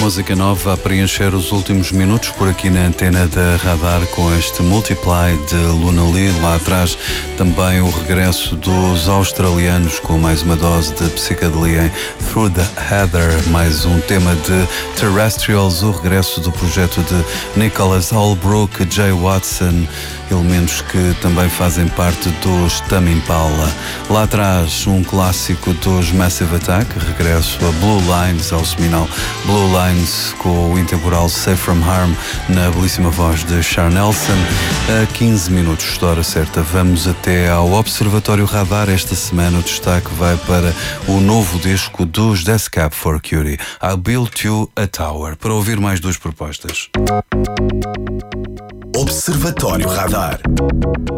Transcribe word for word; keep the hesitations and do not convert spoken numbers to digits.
música nova a preencher os últimos minutos por aqui na antena da Radar com este Multiply de Luna Lee. Lá atrás também o regresso dos australianos com mais uma dose de psicadelia em Through the Heather, mais um tema de Terrestrials, o regresso do projeto de Nicholas Holbrook, Jay Watson, elementos que também fazem parte dos Tame Impala. Lá atrás um clássico dos Massive Attack, regresso a Blue Lines, ao seminal Blue Lines com o intemporal Safe From Harm na belíssima voz de Char Nelson. A quinze minutos da hora certa vamos até ao Observatório Radar. Esta semana o destaque vai para o novo disco dos Death Cab for Cutie, I Built You a Tower, para ouvir mais duas propostas. Observatório Radar.